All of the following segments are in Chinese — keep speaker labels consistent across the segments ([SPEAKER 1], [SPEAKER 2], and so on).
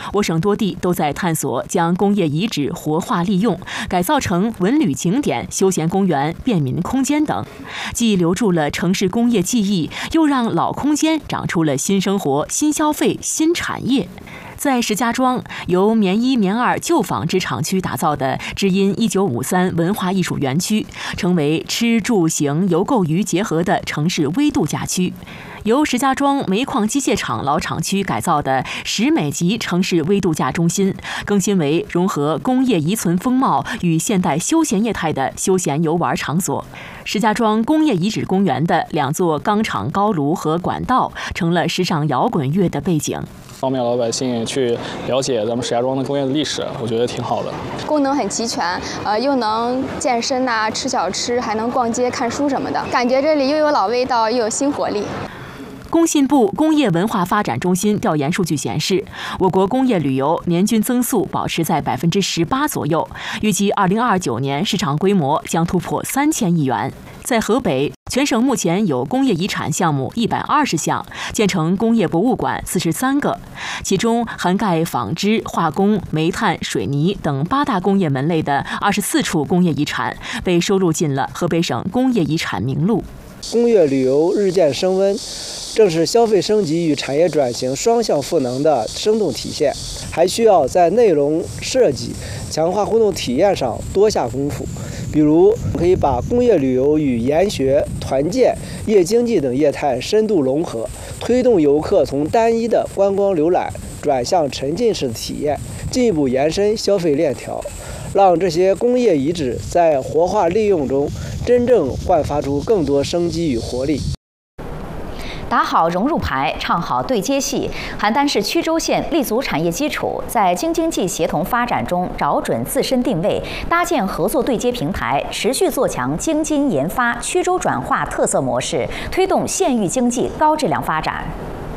[SPEAKER 1] 我省多地都在探索将工业遗址活化利用，改造成文旅景点、休闲公园、便民空间等，既留住了城市工业记忆，又让老空间长出了新生活、新消费、新产业。在石家庄，由棉1、棉2旧纺织厂区打造的知音1953文化艺术园区，成为吃住行游购娱结合的城市微度假区。由石家庄煤矿机械厂老厂区改造的石美级城市微度假中心，更新为融合工业遗存风貌与现代休闲业态的休闲游玩场所。石家庄工业遗址公园的2座钢厂高炉和管道，成了时尚摇滚乐的背景，
[SPEAKER 2] 方便老百姓去了解咱们石家庄的工业的历史，我觉得挺好的。
[SPEAKER 3] 功能很齐全，又能健身呐、吃小吃，还能逛街、看书什么的，感觉这里又有老味道，又有新活力。
[SPEAKER 1] 工信部工业文化发展中心调研数据显示，我国工业旅游年均增速保持在18%左右，预计2029年市场规模将突破3000亿元。在河北，全省目前有工业遗产项目120项，建成工业博物馆43个，其中涵盖纺织、化工、煤炭、水泥等8大工业门类的24处工业遗产被收录进了河北省工业遗产名录。
[SPEAKER 4] 工业旅游日渐升温，正是消费升级与产业转型双向赋能的生动体现，还需要在内容设计、强化互动体验上多下功夫。比如，可以把工业旅游与研学、团建、夜经济等业态深度融合，推动游客从单一的观光浏览转向沉浸式的体验，进一步延伸消费链条，让这些工业遗址在活化利用中真正焕发出更多生机与活力。
[SPEAKER 5] 打好融入牌，唱好对接戏，邯郸市曲州县立足产业基础，在京津冀协同发展中找准自身定位，搭建合作对接平台，持续做强京津研发、曲州转化特色模式，推动县域经济高质量发展。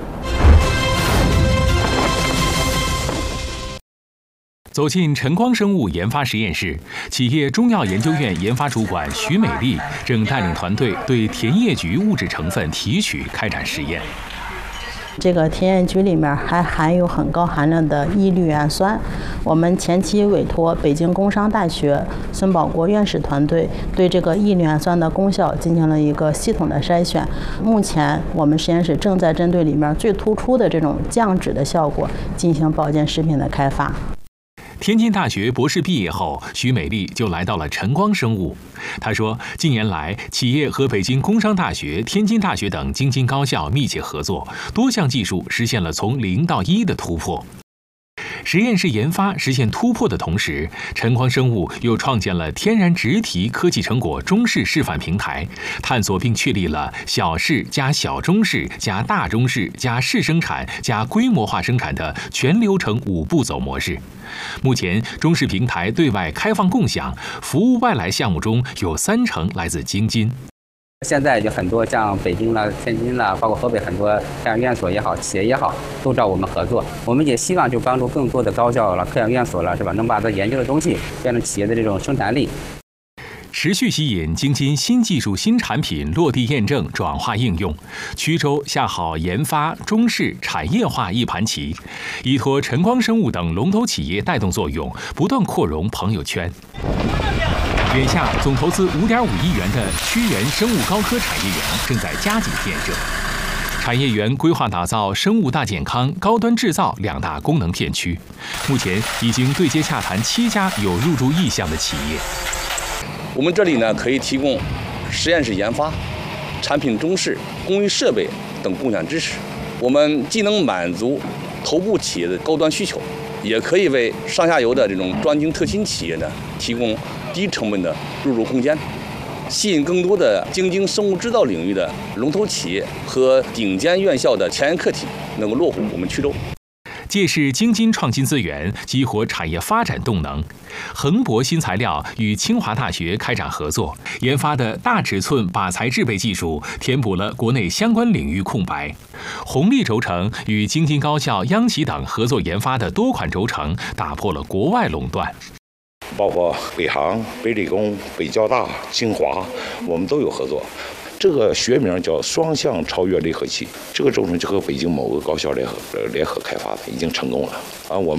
[SPEAKER 6] 走进晨光生物研发实验室，企业中药研究院研发主管徐美丽正带领团队对甜叶菊物质成分提取开展实验。
[SPEAKER 7] 这个甜叶菊里面还含有很高含量的异氯氨酸。我们前期委托北京工商大学孙保国院士团队对这个异氯氨酸的功效进行了一个系统的筛选。目前我们实验室正在针对里面最突出的这种降脂的效果进行保健食品的开发。
[SPEAKER 6] 天津大学博士毕业后，徐美丽就来到了晨光生物。她说，近年来，企业和北京工商大学、天津大学等京津高校密切合作，多项技术实现了从0到1的突破。实验室研发实现突破的同时，晨光生物又创建了天然植提科技成果中试示范平台，探索并确立了小试加小中试加大中试加试生产加规模化生产的全流程5步走模式。目前，中试平台对外开放共享，服务外来项目中有30%来自京津。
[SPEAKER 8] 现在有很多像北京了、天津了，包括河北很多科研院所也好、企业也好，都找我们合作。我们也希望就帮助更多的高校了、科研院所了，是吧？能把它研究的东西变成企业的这种生产力。
[SPEAKER 6] 持续吸引京津新技术、新产品落地验证、转化应用，曲州下好研发、中试、产业化一盘棋，依托晨光生物等龙头企业带动作用，不断扩容朋友圈。眼下，总投资5.5亿元的屈原生物高科产业园正在加紧建设。产业园规划打造生物大健康、高端制造2大功能片区，目前已经对接洽谈7家有入驻意向的企业。
[SPEAKER 9] 我们这里呢，可以提供实验室研发、产品中试、工艺设备等共享支持。我们既能满足头部企业的高端需求，也可以为上下游的这种专精特新企业呢提供低成本的入驻空间，吸引更多的京津生物制造领域的龙头企业和顶尖院校的前沿课题能够落户我们曲州。
[SPEAKER 6] 借势京津创新资源，激活产业发展动能。恒博新材料与清华大学开展合作，研发的大尺寸靶材制备技术填补了国内相关领域空白。红利轴承与京津高校、央企等合作研发的多款轴承，打破了国外垄断。
[SPEAKER 10] 包括北航、北理工、北交大、清华，我们都有合作。这个学名叫双向超越离合器，这个轴承就和北京某个高校联合开发的，已经成功了啊！我们